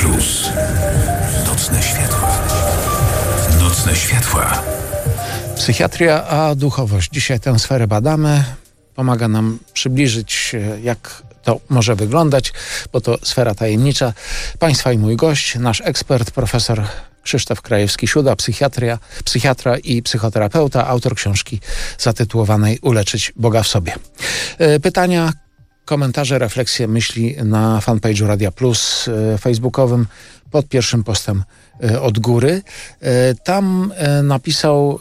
Plus. Nocne światła. Nocne światła. Psychiatria a duchowość. Dzisiaj tę sferę badamy. Pomaga nam przybliżyć, jak to może wyglądać, bo to sfera tajemnicza. Państwa i mój gość, nasz ekspert, profesor Krzysztof Krajewski-Siuda, psychiatra i psychoterapeuta, autor książki zatytułowanej Uleczyć Boga w sobie. Pytania, komentarze, refleksje, myśli na fanpage'u Radia Plus facebookowym pod pierwszym postem od góry. Tam napisał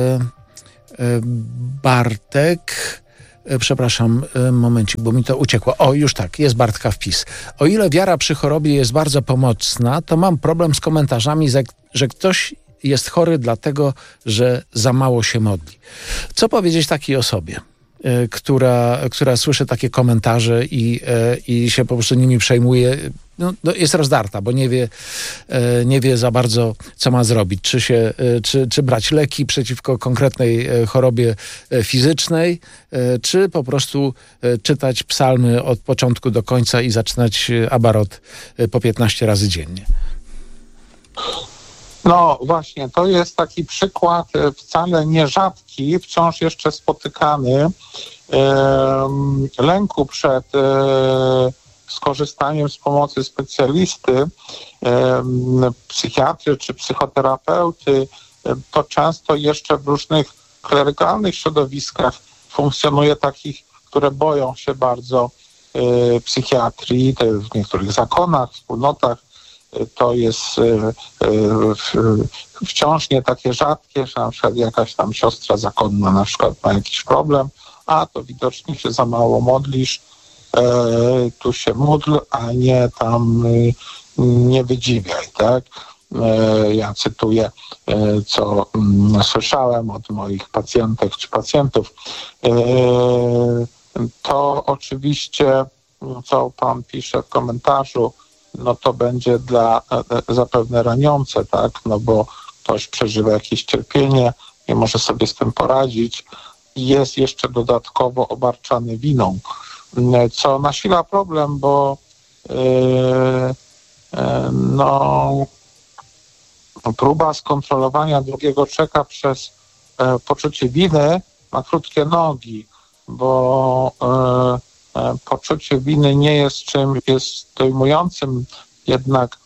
Bartek, przepraszam, momencik, bo mi to uciekło. O, już tak, jest Bartka wpis. O ile wiara przy chorobie jest bardzo pomocna, to mam problem z komentarzami, że ktoś jest chory dlatego, że za mało się modli. Co powiedzieć takiej osobie, która słyszy takie komentarze i się po prostu nimi przejmuje? No, jest rozdarta, bo nie wie za bardzo, co ma zrobić. Czy brać leki przeciwko konkretnej chorobie fizycznej, czy po prostu czytać psalmy od początku do końca i zaczynać abarot po 15 razy dziennie. No właśnie, to jest taki przykład wcale nierzadki, wciąż jeszcze spotykany, lęku przed skorzystaniem z pomocy specjalisty, psychiatry czy psychoterapeuty. To często jeszcze w różnych klerykalnych środowiskach funkcjonuje takich, które boją się bardzo psychiatrii. W niektórych zakonach, wspólnotach to jest wciąż nie takie rzadkie, że na przykład jakaś tam siostra zakonna na przykład ma jakiś problem, a to widocznie się za mało modlisz, tu się módl, a nie tam nie wydziwiaj, tak? Ja cytuję, co słyszałem od moich pacjentek czy pacjentów. To oczywiście, co pan pisze w komentarzu, no to będzie zapewne raniące, tak? No bo ktoś przeżywa jakieś cierpienie, nie może sobie z tym poradzić i jest jeszcze dodatkowo obarczany winą, co nasila problem, bo próba skontrolowania drugiego człowieka przez poczucie winy ma krótkie nogi, bo poczucie winy nie jest czymś, jest dojmującym jednak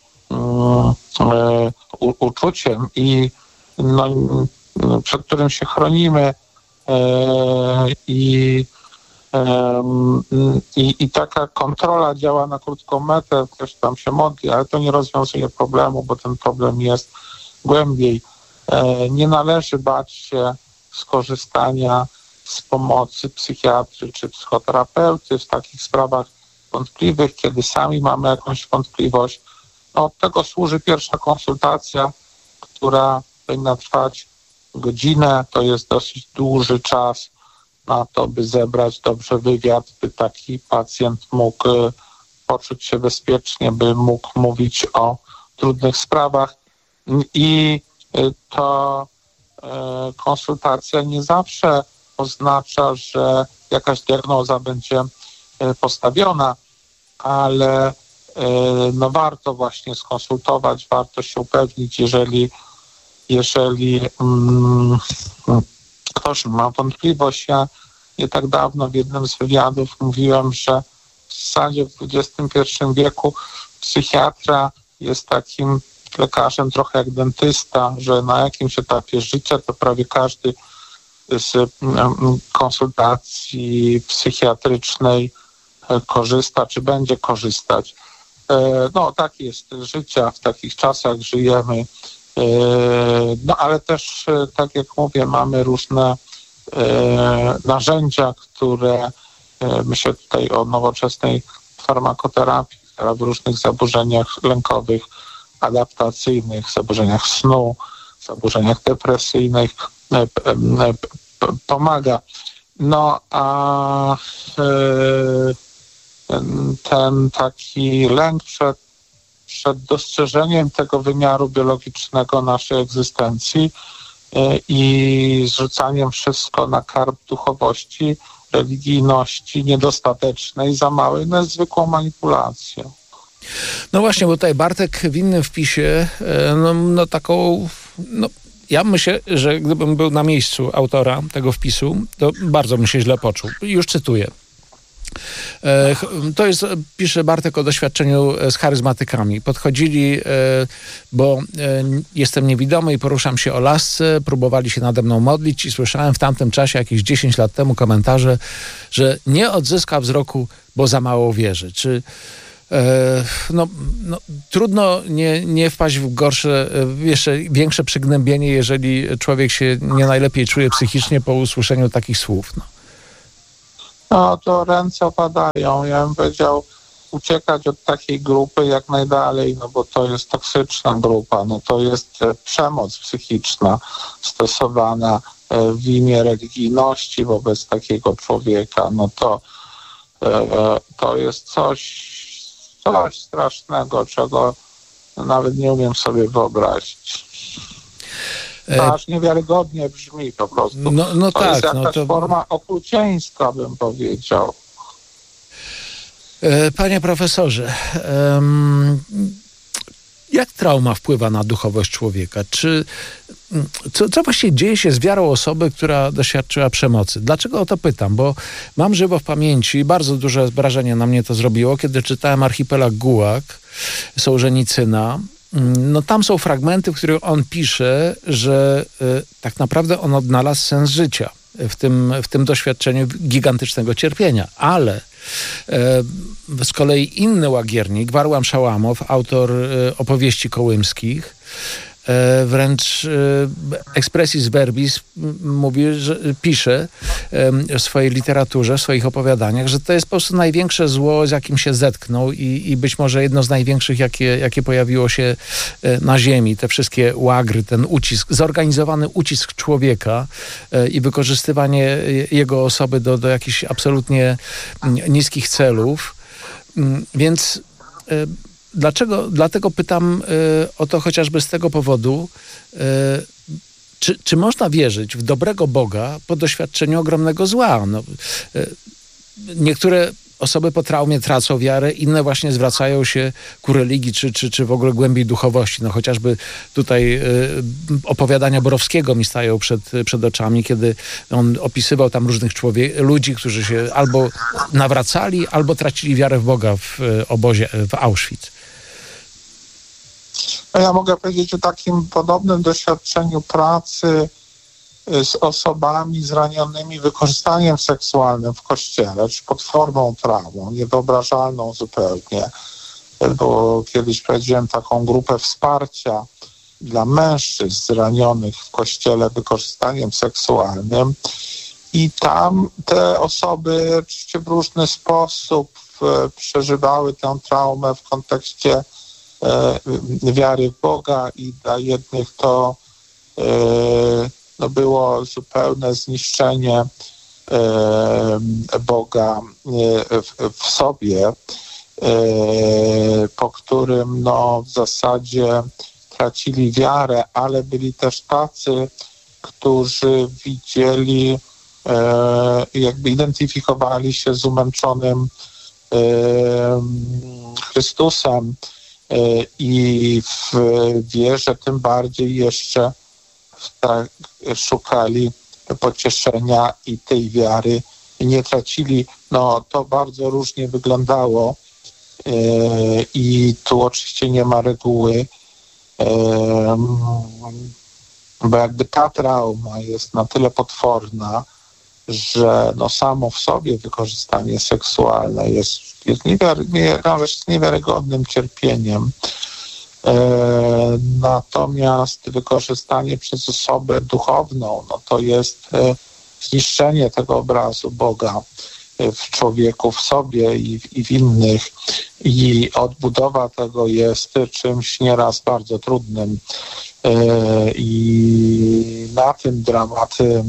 uczuciem i przed którym się chronimy i taka kontrola działa na krótką metę, ktoś tam się modli, ale to nie rozwiązuje problemu, bo ten problem jest głębiej. Nie należy bać się skorzystania z pomocy psychiatry czy psychoterapeuty w takich sprawach wątpliwych, kiedy sami mamy jakąś wątpliwość. No, od tego służy pierwsza konsultacja, która powinna trwać godzinę. To jest dosyć duży czas na to, by zebrać dobrze wywiad, by taki pacjent mógł poczuć się bezpiecznie, by mógł mówić o trudnych sprawach. I to konsultacja nie zawsze oznacza, że jakaś diagnoza będzie postawiona, ale no warto właśnie skonsultować, warto się upewnić, jeżeli ktoś ma wątpliwość. Ja nie tak dawno w jednym z wywiadów mówiłem, że w zasadzie w XXI wieku psychiatra jest takim lekarzem trochę jak dentysta, że na jakimś etapie życia to prawie każdy z konsultacji psychiatrycznej korzysta, czy będzie korzystać. No, takie jest życie, w takich czasach żyjemy. No, ale też, tak jak mówię, mamy różne narzędzia, które, myślę tutaj o nowoczesnej farmakoterapii, która w różnych zaburzeniach lękowych, adaptacyjnych, zaburzeniach snu, zaburzeniach depresyjnych pomaga. No a ten taki lęk przed dostrzeżeniem tego wymiaru biologicznego naszej egzystencji i zrzucaniem wszystko na karb duchowości, religijności niedostatecznej, za małej, no jest zwykłą manipulacją. No właśnie, bo tutaj Bartek w innym wpisie, ja myślę, że gdybym był na miejscu autora tego wpisu, to bardzo bym się źle poczuł. Już cytuję. Pisze Bartek o doświadczeniu z charyzmatykami. Podchodzili, bo jestem niewidomy i poruszam się o lasce, próbowali się nade mną modlić i słyszałem w tamtym czasie, jakieś 10 lat temu, komentarze, że nie odzyska wzroku, bo za mało wierzy. Czy trudno nie wpaść w gorsze, jeszcze większe przygnębienie, jeżeli człowiek się nie najlepiej czuje psychicznie po usłyszeniu takich słów. No to ręce opadają. Ja bym powiedział uciekać od takiej grupy jak najdalej, no bo to jest toksyczna grupa, no to jest przemoc psychiczna stosowana w imię religijności wobec takiego człowieka. No to jest coś strasznego, czego nawet nie umiem sobie wyobrazić. To aż niewiarygodnie brzmi po prostu. To jest jakaś forma okrucieństwa, bym powiedział. Panie profesorze, jak trauma wpływa na duchowość człowieka? Co właściwie dzieje się z wiarą osoby, która doświadczyła przemocy? Dlaczego o to pytam? Bo mam żywo w pamięci, bardzo duże wrażenie na mnie to zrobiło, kiedy czytałem Archipelag Gułag Sołżenicyna. No tam są fragmenty, w których on pisze, że tak naprawdę on odnalazł sens życia w tym doświadczeniu gigantycznego cierpienia. Ale z kolei inny łagiernik, Warłam Szałamow, autor opowieści kołymskich, wręcz expressis verbis mówi, że pisze w swojej literaturze, w swoich opowiadaniach, że to jest po prostu największe zło, z jakim się zetknął i być może jedno z największych, jakie pojawiło się na ziemi. Te wszystkie łagry, ten ucisk, zorganizowany ucisk człowieka i wykorzystywanie jego osoby do jakichś absolutnie niskich celów. Więc dlatego pytam o to chociażby z tego powodu, czy można wierzyć w dobrego Boga po doświadczeniu ogromnego zła? Niektóre osoby po traumie tracą wiarę, inne właśnie zwracają się ku religii, czy w ogóle głębiej duchowości. Chociażby tutaj opowiadania Borowskiego mi stają przed oczami, kiedy on opisywał tam różnych ludzi, którzy się albo nawracali, albo tracili wiarę w Boga w obozie w Auschwitz. Ja mogę powiedzieć o takim podobnym doświadczeniu pracy z osobami zranionymi wykorzystaniem seksualnym w kościele, czy pod formą traumą, niewyobrażalną zupełnie. Bo kiedyś prowadziłem taką grupę wsparcia dla mężczyzn zranionych w kościele wykorzystaniem seksualnym i tam te osoby oczywiście w różny sposób przeżywały tę traumę w kontekście wiary w Boga i dla jednych to było zupełne zniszczenie Boga w sobie, po którym w zasadzie tracili wiarę, ale byli też tacy, którzy widzieli, jakby identyfikowali się z umęczonym Chrystusem i w wierze tym bardziej jeszcze szukali pocieszenia i tej wiary nie tracili. To bardzo różnie wyglądało i tu oczywiście nie ma reguły, bo jakby ta trauma jest na tyle potworna, że samo w sobie wykorzystanie seksualne jest niewiarygodnym cierpieniem. Natomiast wykorzystanie przez osobę duchowną, to jest zniszczenie tego obrazu Boga w człowieku, w sobie i w innych. I odbudowa tego jest czymś nieraz bardzo trudnym. I na tym dramaty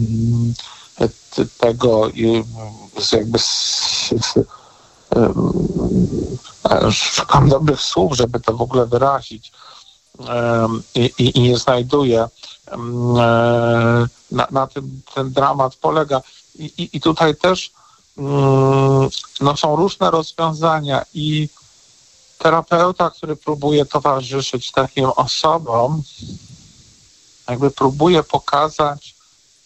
tego jakby szukam dobrych słów, żeby to w ogóle wyrazić i nie znajduję. Na tym ten dramat polega. I tutaj też są różne rozwiązania i terapeuta, który próbuje towarzyszyć takim osobom, jakby próbuje pokazać,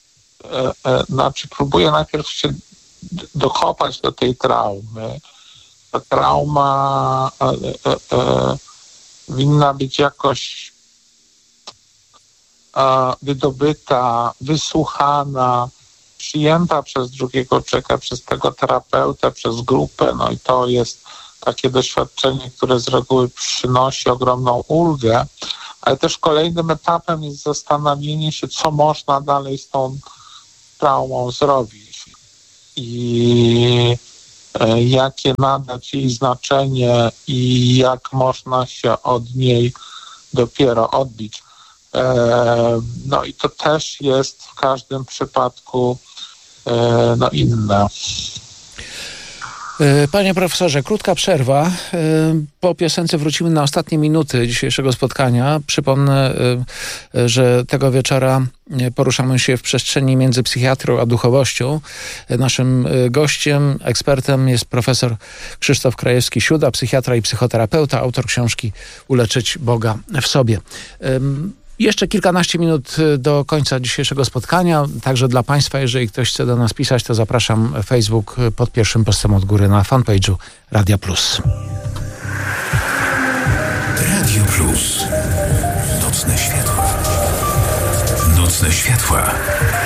próbuje najpierw się dokopać do tej traumy. Ta trauma winna być jakoś wydobyta, wysłuchana, przyjęta przez drugiego człowieka, przez tego terapeutę, przez grupę. No i to jest takie doświadczenie, które z reguły przynosi ogromną ulgę, ale też kolejnym etapem jest zastanowienie się, co można dalej z tą traumą zrobić i jakie nadać jej znaczenie i jak można się od niej dopiero odbić. No i to też jest w każdym przypadku inne. Panie profesorze, krótka przerwa. Po piosence wrócimy na ostatnie minuty dzisiejszego spotkania. Przypomnę, że tego wieczora poruszamy się w przestrzeni między psychiatrą a duchowością. Naszym gościem, ekspertem jest profesor Krzysztof Krajewski-Siuda, psychiatra i psychoterapeuta, autor książki Uleczyć Boga w sobie. Jeszcze kilkanaście minut do końca dzisiejszego spotkania. Także dla Państwa, jeżeli ktoś chce do nas pisać, to zapraszam Facebook pod pierwszym postem od góry na fanpage'u Radia Plus. Radio Plus. Nocne światła. Nocne światła.